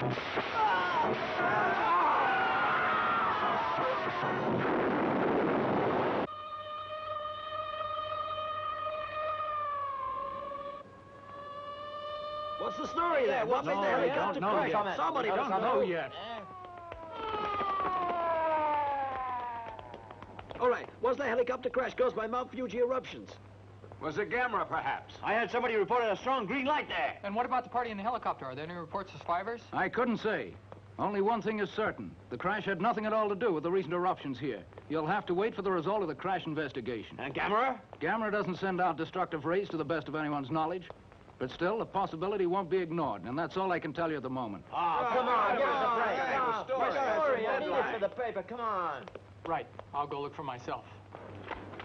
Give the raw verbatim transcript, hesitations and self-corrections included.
What's the story there? What made the helicopter crash? Somebody don't know yet. All right. Was the helicopter crash caused by Mount Fuji eruptions? Was it Gamera, perhaps? I heard somebody reported a strong green light there. And what about the party in the helicopter? Are there any reports of survivors? I couldn't say. Only one thing is certain. The crash had nothing at all to do with the recent eruptions here. You'll have to wait for the result of the crash investigation. And Gamera? Gamera doesn't send out destructive rays to the best of anyone's knowledge. But still, the possibility won't be ignored, and that's all I can tell you at the moment. Oh, come on, give us a break. Come on, story. I need it for the paper, come on. Right. I'll go look for myself.